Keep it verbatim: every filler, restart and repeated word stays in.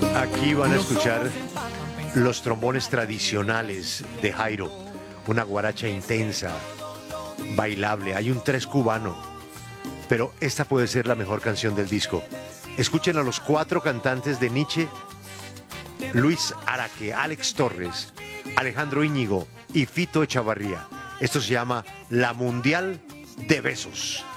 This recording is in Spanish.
Aquí van a escuchar los trombones tradicionales de Jairo, una guaracha intensa, bailable. Hay un tres cubano, pero esta puede ser la mejor canción del disco. Escuchen a los cuatro cantantes de Nietzsche: Luis Araque, Alex Torres, Alejandro Íñigo y Fito Echavarría. Esto se llama La Mundial de Besos.